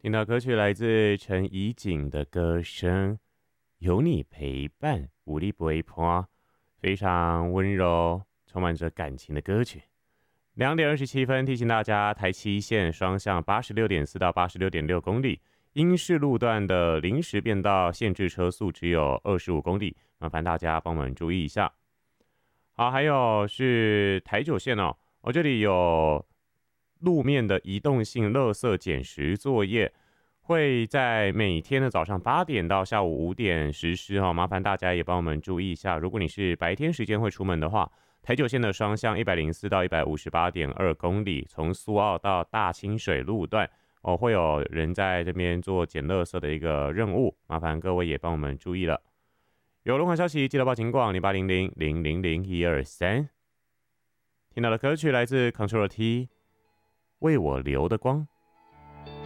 听到歌曲来自陈怡景的歌声，有你陪伴，无力不会破，非常温柔，充满着感情的歌曲。2:27提醒大家，台七线双向86.4到86.6公里，因市路段的临时变道，限制车速只有25公里，麻烦大家帮我们注意一下。好，还有是台九线哦，这里有路面的移动性垃圾捡拾作业，会在每天的早上8点到下午5点实施哦，麻烦大家也帮我们注意一下。如果你是白天时间会出门的话，台九线的双向104到158.2公里，从苏澳到大清水路段会有人在这边做捡垃圾的一个任务，麻烦各位也帮我们注意了。有轮环消息，记得报警广0800000123。听到的歌曲来自 Control T， 为我留的光。